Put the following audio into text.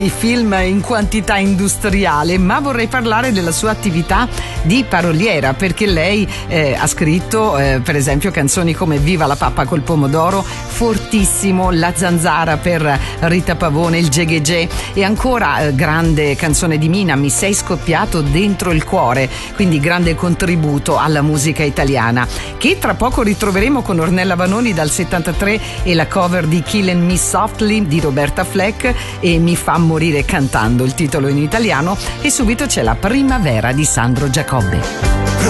I film in quantità industriale, ma vorrei parlare della sua attività di paroliera, perché lei ha scritto per esempio canzoni come Viva la pappa col pomodoro, fortissimo, La zanzara per Rita Pavone, il Gegegè, e ancora grande canzone di Mina, Mi sei scoppiato dentro il cuore, quindi grande contributo alla musica italiana, che tra poco ritroveremo con Ornella Vanoni dal 73 e la cover di Killin' Me Softly di Roberta Fleck e Mi fa morire cantando, il titolo in italiano, e subito c'è La primavera di Sandro Giacobbe.